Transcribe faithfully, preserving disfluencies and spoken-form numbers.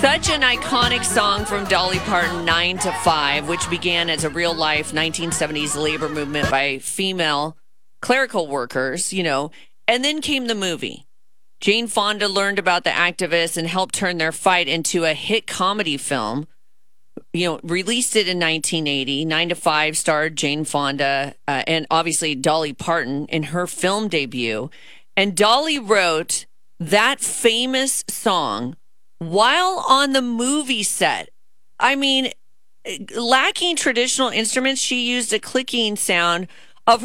Such an iconic song from Dolly Parton, Nine to Five, which began as a real life nineteen seventies labor movement by female clerical workers, you know, and then came the movie. Jane Fonda learned about the activists and helped turn their fight into a hit comedy film. You know, released it in nineteen eighty. Nine to Five starred Jane Fonda uh, and obviously Dolly Parton in her film debut. And Dolly wrote that famous song while on the movie set. I mean, lacking traditional instruments, she used a clicking sound